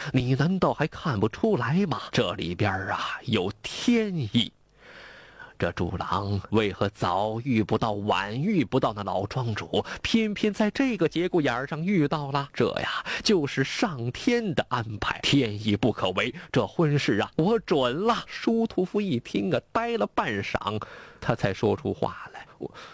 你难道还看不出来吗？这里边啊有天意。这朱郎为何早遇不到晚遇不到那老庄主，偏偏在这个节骨眼上遇到了？这呀就是上天的安排，天意不可违。这婚事啊我准了。舒屠夫一听啊，呆了半晌，他才说出话来：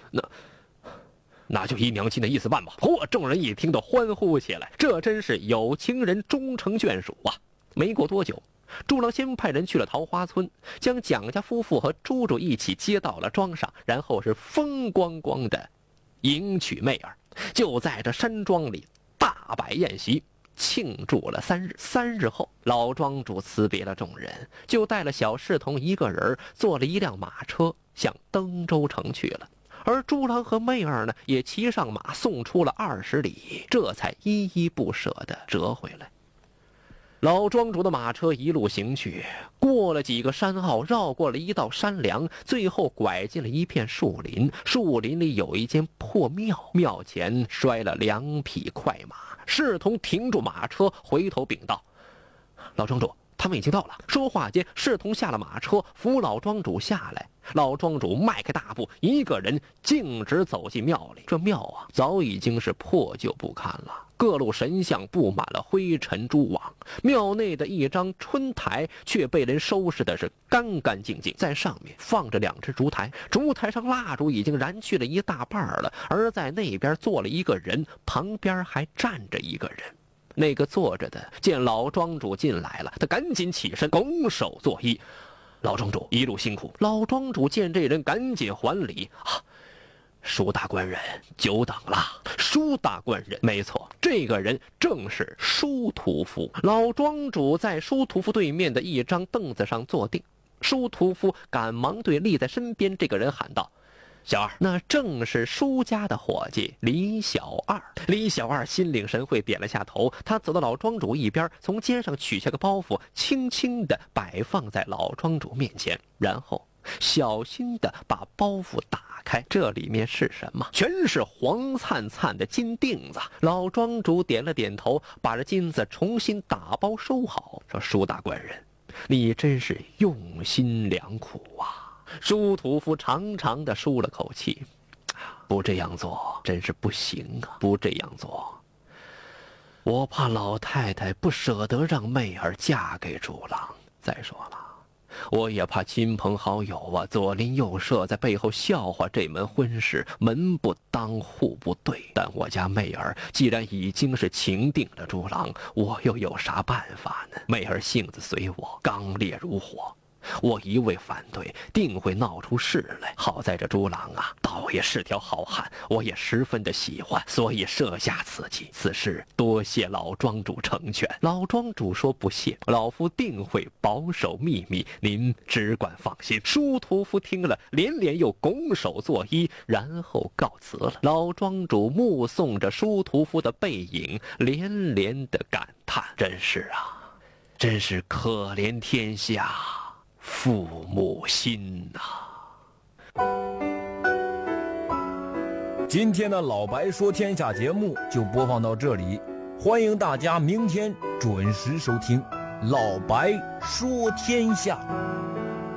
那就依娘亲的意思办吧。众人一听都欢呼起来，这真是有情人终成眷属啊。没过多久，朱郎先派人去了桃花村，将蒋家夫妇和朱主一起接到了庄上，然后是风光光的迎娶妹儿。就在这山庄里大摆宴席，庆祝了3日。3日后，老庄主辞别了众人，就带了小侍童一个人坐了一辆马车向登州城去了。而朱郎和妹儿呢，也骑上马送出了20里，这才依依不舍地折回来。老庄主的马车一路行去，过了几个山坳，绕过了一道山梁，最后拐进了一片树林。树林里有一间破庙，庙前摔了2匹快马。侍童停住马车，回头禀道：老庄主，他们已经到了。说话间，侍童下了马车，扶老庄主下来。老庄主迈开大步，一个人径直走进庙里。这庙啊，早已经是破旧不堪了，各路神像布满了灰尘蛛网。庙内的一张春台却被人收拾的是干干净净，在上面放着2只烛台，烛台上蜡烛已经燃去了一大半了。而在那边坐了一个人，旁边还站着一个人。那个坐着的见老庄主进来了，他赶紧起身拱手作揖：老庄主一路辛苦。老庄主见这人赶紧还礼：舒大官人久等了。舒大官人，没错，这个人正是舒屠夫。老庄主在舒屠夫对面的一张凳子上坐定，舒屠夫赶忙对立在身边这个人喊道：小二，那正是舒家的伙计李小二。李小二心领神会，点了下头。他走到老庄主一边，从肩上取下个包袱，轻轻地摆放在老庄主面前，然后小心地把包袱打开。这里面是什么？全是黄灿灿的金锭子。老庄主点了点头，把这金子重新打包收好，说：舒大官人，你真是用心良苦啊。舒屠夫长长的舒了口气，不这样做真是不行啊！不这样做，我怕老太太不舍得让妹儿嫁给朱郎。再说了，我也怕亲朋好友啊左邻右舍在背后笑话这门婚事，门不当户不对。但我家妹儿既然已经是情定了朱郎，我又有啥办法呢？妹儿性子随我，刚烈如火，我一味反对，定会闹出事来。好在这朱郎啊，倒也是条好汉，我也十分的喜欢，所以设下此计。此事多谢老庄主成全。老庄主说：不谢，老夫定会保守秘密，您只管放心。舒屠夫听了，连连又拱手作揖，然后告辞了。老庄主目送着舒屠夫的背影，连连的感叹：真是啊，真是可怜天下父母心呐。 今天的老白说天下节目就播放到这里，欢迎大家明天准时收听老白说天下。